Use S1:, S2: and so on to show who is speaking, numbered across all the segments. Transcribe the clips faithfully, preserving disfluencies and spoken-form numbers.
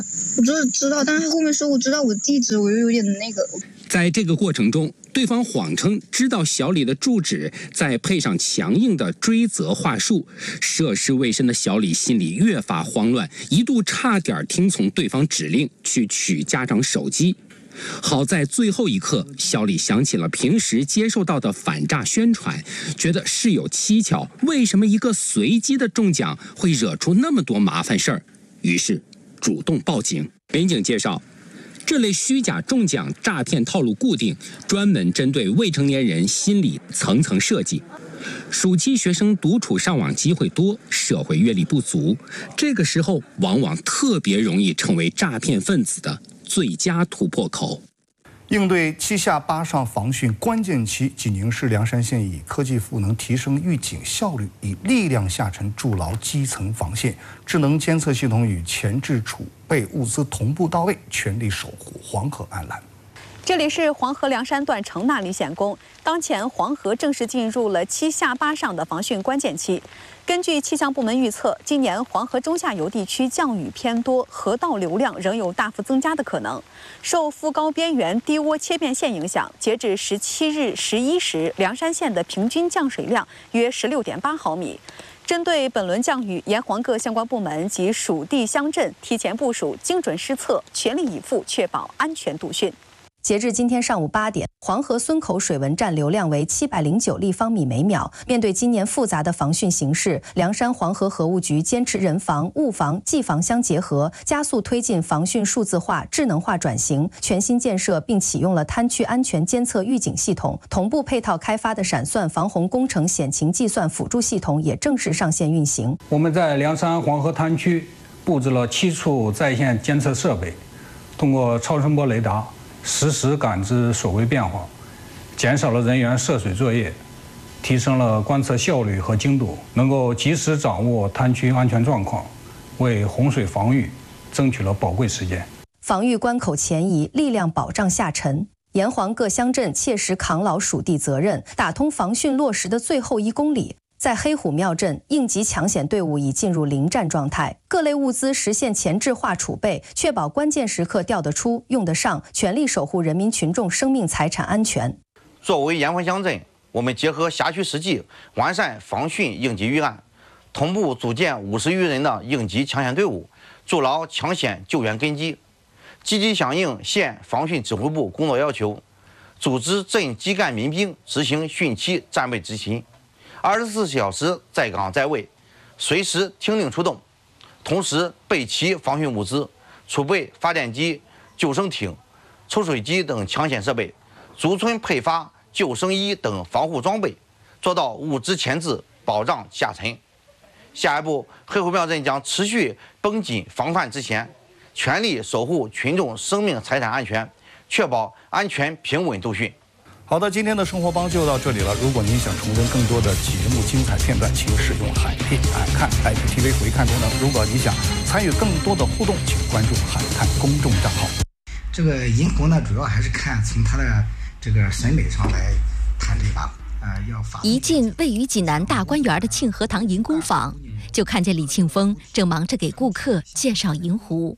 S1: 我就是知道，但是后面说我知道我地址，我又有点那个。
S2: 在这个过程中，对方谎称知道小李的住址，再配上强硬的追责话术，涉世未深的小李心里越发慌乱，一度差点听从对方指令去取家长手机。好在最后一刻，小李想起了平时接受到的反诈宣传，觉得事有蹊跷，为什么一个随机的中奖会惹出那么多麻烦事儿？于是主动报警。民警介绍，这类虚假中奖诈骗套路固定，专门针对未成年人心理层层设计。暑期学生独处上网机会多，社会阅历不足，这个时候往往特别容易成为诈骗分子的最佳突破口。
S3: 应对七下八上防汛关键期，济宁市凉山县以科技赋能提升预警效率，以力量下沉筑牢基层防线，智能监测系统与前置储备物资同步到位，全力守护黄河安澜。
S4: 这里是黄河凉山段城纳里险宫，当前黄河正式进入了七下八上的防汛关键期。根据气象部门预测，今年黄河中下游地区降雨偏多，河道流量仍有大幅增加的可能。受副高边缘低涡切变线影响，截至十七日十一时，凉山县的平均降水量约十六点八毫米。针对本轮降雨，沿黄各相关部门及属地乡镇提前部署、精准施策，全力以赴确保安全度汛。
S5: 截至今天上午八点，黄河孙口水文站流量为七百零九立方米每秒。面对今年复杂的防汛形势，凉山黄河河务局坚持人防、物防、技防相结合，加速推进防汛数字化、智能化转型，全新建设并启用了滩区安全监测预警系统，同步配套开发的闪算防洪工程险情计算辅助系统也正式上线运行。
S6: 我们在凉山黄河滩区布置了七处在线监测设备，通过超声波雷达实时感知水位变化，减少了人员涉水作业，提升了观测效率和精度，能够及时掌握滩区安全状况，为洪水防御争取了宝贵时间。
S5: 防御关口前移，力量保障下沉。沿黄各乡镇切实扛牢属地责任，打通防汛落实的最后一公里。在黑虎庙镇，应急抢险队伍已进入临战状态，各类物资实现前置化储备，确保关键时刻调得出、用得上，全力守护人民群众生命财产安全。
S7: 作为沿黄乡镇，我们结合辖区实际，完善防汛应急预案，同步组建五十余人的应急抢险队伍，筑牢抢险救援根基，积极响应县防汛指挥部工作要求，组织镇基干民兵执行汛期战备执勤。二十四小时在岗在位，随时听令出动，同时备齐防汛物资，储备发电机、救生艇、抽水机等抢险设备，逐村配发救生衣等防护装备，做到物资前置，保障下沉。下一步，黑虎庙镇将持续绷紧防范之前，全力守护群众生命财产安全，确保安全平稳度汛。
S3: 好的，今天的生活帮就到这里了。如果您想重温更多的节目精彩片段，请使用海片海看 H T V 回看功能。如果你想参与更多的互动，请关注海看公众账号。
S8: 这个银湖呢，主要还是看从它的这个审美上来谈这把。呃，要法。
S9: 一进位于济南大观园的庆和堂银工坊，就看见李庆峰正忙着给顾客介绍银壶。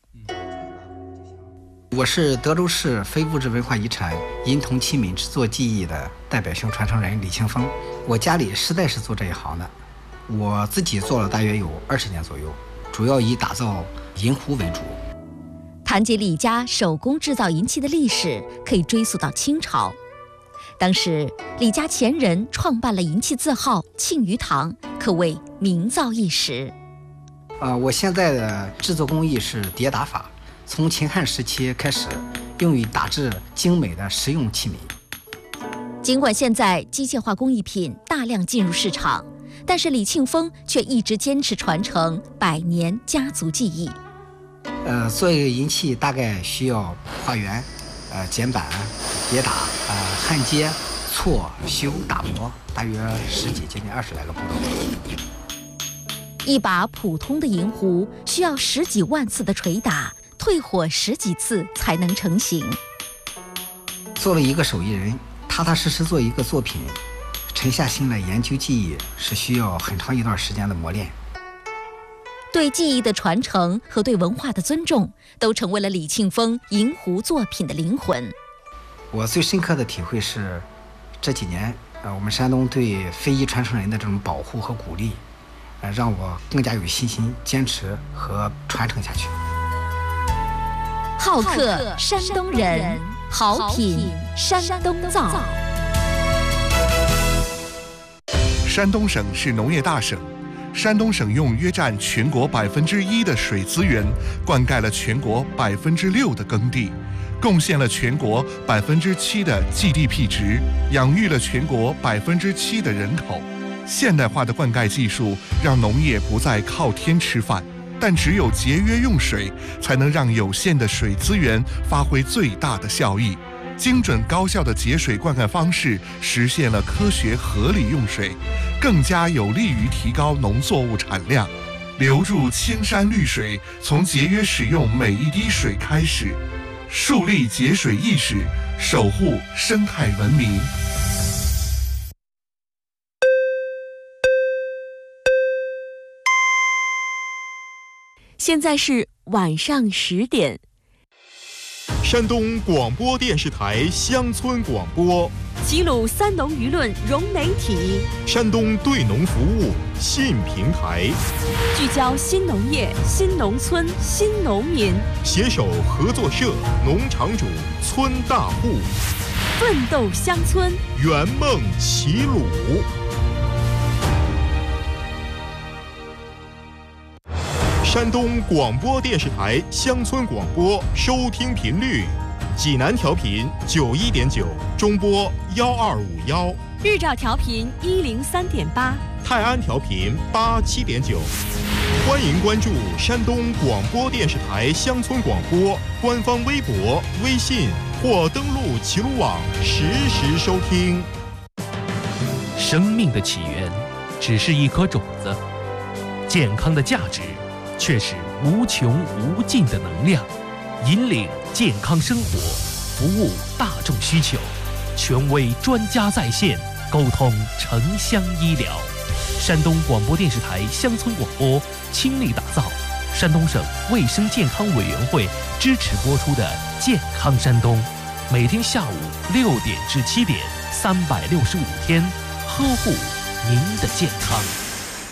S8: 我是德州市非物质文化遗产银铜器皿制作技艺的代表性传承人李庆峰。我家里实在是做这一行的，我自己做了大约有二十年左右，主要以打造银壶为主。
S9: 谈及李家手工制造银器的历史，可以追溯到清朝。当时李家前人创办了银器字号庆余堂，可谓名噪一时。
S8: 呃，我现在的制作工艺是叠打法，从秦汉时期开始，用于打制精美的实用器皿。
S9: 尽管现在机械化工艺品大量进入市场，但是李庆峰却一直坚持传承百年家族技艺。
S8: 呃，做一个银器大概需要画圆、呃剪板、叠打、呃焊接、错、修、打磨，大约十几接近二十来个步骤。
S9: 一把普通的银壶需要十几万次的捶打，退火十几次才能成型。
S8: 作为一个手艺人，踏踏实实做一个作品，沉下心来研究技艺，是需要很长一段时间的磨练。
S9: 对技艺的传承和对文化的尊重，都成为了李庆峰银湖作品的灵魂。
S8: 我最深刻的体会是，这几年呃，我们山东对非遗传承人的这种保护和鼓励，呃，让我更加有信心坚持和传承下去。
S9: 好客山东人，好品山东造。
S10: 山东省是农业大省。山东省用约占全国百分之一的水资源，灌溉了全国百分之六的耕地，贡献了全国百分之七的 G D P 值，养育了全国百分之七的人口。现代化的灌溉技术让农业不再靠天吃饭，但只有节约用水，才能让有限的水资源发挥最大的效益。精准高效的节水灌溉方式实现了科学合理用水，更加有利于提高农作物产量。留住青山绿水，从节约使用每一滴水开始，树立节水意识，守护生态文明。
S11: 现在是晚上十点。
S12: 山东广播电视台乡村广播，
S11: 齐鲁三农舆论融媒体，
S12: 山东对农服务新平台，
S11: 聚焦新农业、新农村、新农民，
S12: 携手合作社、农场主、村大户，
S11: 奋斗乡村，
S12: 圆梦齐鲁。山东广播电视台乡村广播收听频率：济南调频九一点九，中波幺二五幺；
S11: 日照调频一零三点八，
S12: 泰安调频八七点九。欢迎关注山东广播电视台乡村广播官方微博、微信，或登录齐鲁网实时收听。
S13: 生命的起源只是一颗种子，健康的价值却是无穷无尽的能量，引领健康生活，服务大众需求，权威专家在线，沟通城乡医疗。山东广播电视台乡村广播倾力打造山东省卫生健康委员会支持播出的《健康山东》，每天下午六点至七点，三百六十五天，呵护您的健康。